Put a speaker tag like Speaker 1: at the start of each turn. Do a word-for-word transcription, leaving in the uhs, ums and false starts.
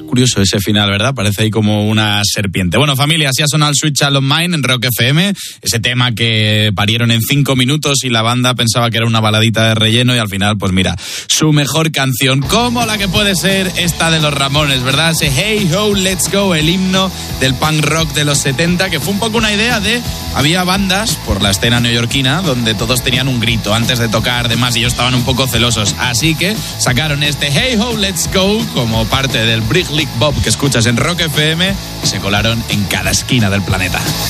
Speaker 1: curioso ese final, ¿verdad? Parece ahí como una serpiente. Bueno, familia, así ha sonado el Sweet Child of Mine en Rock F M, ese tema que parieron en cinco minutos y la banda pensaba que era una baladita de relleno y al final, pues mira, su mejor canción, como la que puede ser esta de los Ramones, ¿verdad? Ese Hey Ho, Let's Go, el himno del punk rock de los setenta, que fue un poco una idea de... Había bandas por la escena neoyorquina donde todos tenían un grito antes de tocar, demás, y ellos estaban un poco celosos, así que sacaron este Hey Ho, Let's Go como parte del Brick Lick Bob que escuchas en Rock F M y se colaron en cada esquina del planeta.